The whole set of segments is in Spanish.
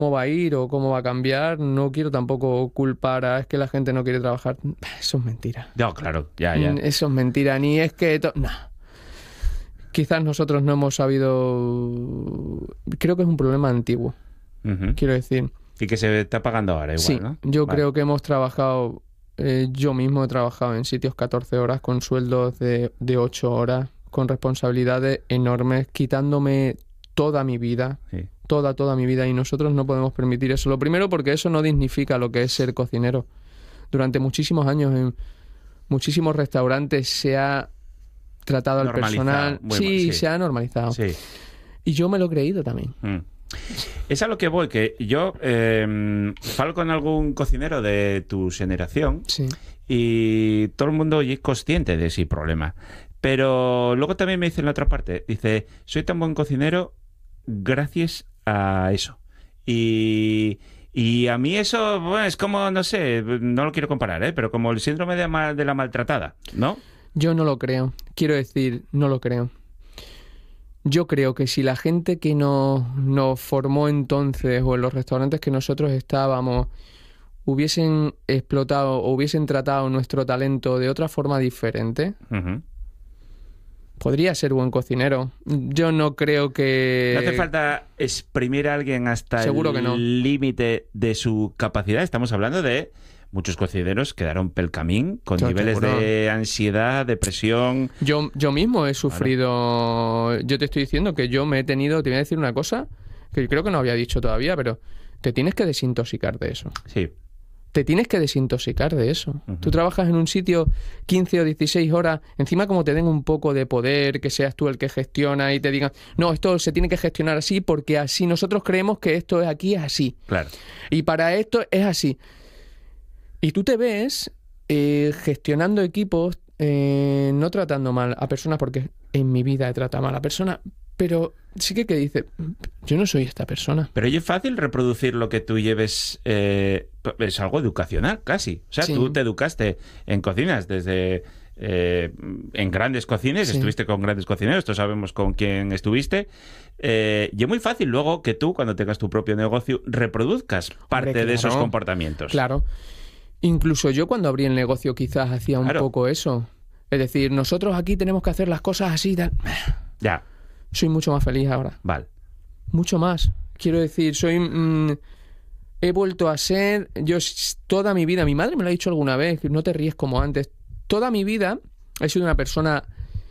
cómo va a ir o cómo va a cambiar. No quiero tampoco culpar a es que la gente no quiere trabajar. Eso es mentira. No, claro, ya. Eso es mentira. Ni es que... No. Quizás nosotros no hemos sabido... Creo que es un problema antiguo. Quiero decir. Y que se está pagando ahora igual, sí, ¿no? Yo creo que hemos trabajado... yo mismo he trabajado en sitios 14 horas con sueldos de 8 horas, con responsabilidades enormes, quitándome toda mi vida. Sí. Toda mi vida, y nosotros no podemos permitir eso. Lo primero, porque eso no dignifica lo que es ser cocinero. Durante muchísimos años en muchísimos restaurantes se ha tratado al personal. Sí, se ha normalizado. Sí. Y yo me lo he creído también. Es a lo que voy, que yo falo con algún cocinero de tu generación y todo el mundo es consciente de ese problema. Pero luego también me dice en la otra parte, dice, soy tan buen cocinero gracias a eso. Y a mí eso, bueno, es como, no sé, no lo quiero comparar, pero como el síndrome de la maltratada, ¿no? Yo no lo creo. Quiero decir, no lo creo. Yo creo que si la gente que nos formó entonces o en los restaurantes que nosotros estábamos hubiesen explotado o hubiesen tratado nuestro talento de otra forma diferente, podría ser buen cocinero. Yo no creo que... ¿No hace falta exprimir a alguien hasta el límite de su capacidad? Estamos hablando de muchos cocineros quedaron pel camín con niveles de ansiedad, depresión. Yo mismo he sufrido... Yo te estoy diciendo que yo me he tenido... Te voy a decir una cosa que creo que no había dicho todavía, pero te tienes que desintoxicar de eso. Sí. Te tienes que desintoxicar de eso. Tú trabajas en un sitio 15 o 16 horas, encima como te den un poco de poder, que seas tú el que gestiona y te digan, no, esto se tiene que gestionar así porque así nosotros creemos que esto es aquí es así. Claro. Y para esto es así. Y tú te ves gestionando equipos, no tratando mal a personas, porque en mi vida he tratado mal a personas, pero sí que dice, yo no soy esta persona. Pero es fácil reproducir lo que tú lleves, es algo educacional casi. O sea, tú te educaste en cocinas desde... en grandes cocinas, estuviste con grandes cocineros, todos sabemos con quién estuviste. Y es muy fácil luego que tú, cuando tengas tu propio negocio, reproduzcas parte de esos comportamientos. Claro. Incluso yo cuando abrí el negocio quizás hacía un poco eso. Es decir, nosotros aquí tenemos que hacer las cosas así. Ya. Soy mucho más feliz ahora. Vale. Mucho más. Quiero decir, he vuelto a ser... Yo toda mi vida, mi madre me lo ha dicho alguna vez, no te ríes como antes. Toda mi vida he sido una persona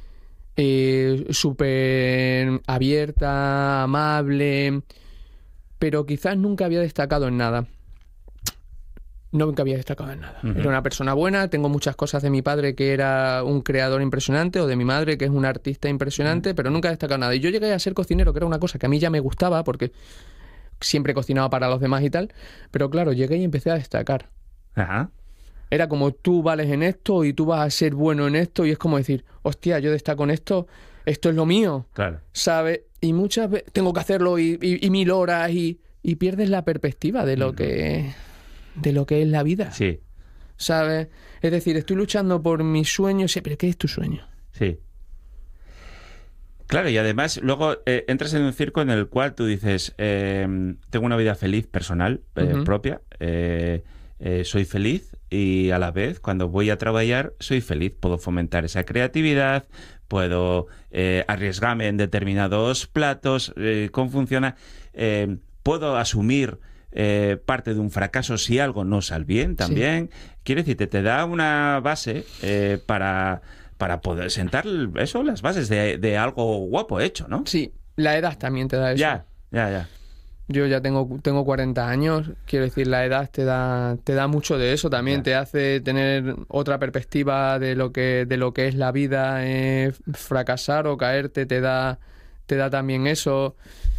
súper abierta, amable, pero quizás nunca había destacado en nada. Nunca había destacado en nada. Era una persona buena, tengo muchas cosas de mi padre que era un creador impresionante o de mi madre que es una artista impresionante, pero nunca he destacado nada. Y yo llegué a ser cocinero, que era una cosa que a mí ya me gustaba porque siempre cocinaba para los demás y tal, pero claro, llegué y empecé a destacar. Ajá. Era como tú vales en esto y tú vas a ser bueno en esto y es como decir, hostia, yo destaco en esto, esto es lo mío, claro, ¿sabes? Y muchas veces tengo que hacerlo y 1000 horas y pierdes la perspectiva de lo que es la vida. Sí. ¿Sabes? Es decir, estoy luchando por mis sueños, pero ¿qué es tu sueño? Sí. Claro, y además luego entras en un circo en el cual tú dices, tengo una vida feliz personal, propia, soy feliz y a la vez cuando voy a trabajar soy feliz, puedo fomentar esa creatividad, puedo arriesgarme en determinados platos, cómo funciona, puedo asumir parte de un fracaso si algo no sale bien también. Quiero decir, te da una base para poder sentar eso, las bases de algo guapo hecho, ¿no? Sí, la edad también te da eso. Ya. Yo ya tengo 40 años, quiero decir, la edad te da mucho de eso también, te hace tener otra perspectiva de lo que es la vida, fracasar o caerte te da también eso.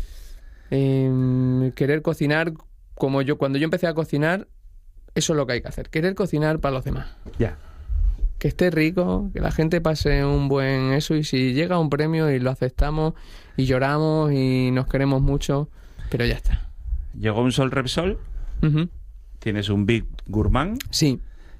Querer cocinar, como yo, cuando yo empecé a cocinar, eso es lo que hay que hacer, querer cocinar para los demás. Ya. Que esté rico, que la gente pase un buen eso, y si llega un premio y lo aceptamos y lloramos y nos queremos mucho, pero ya está. Llegó un Sol Repsol, tienes un Big Gourmand. Sí.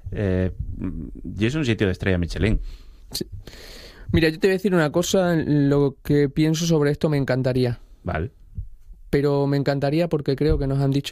Y es un sitio de estrella Michelin. Sí. Mira, yo te voy a decir una cosa, lo que pienso sobre esto me encantaría. Vale. pero me encantaría porque creo que nos han dicho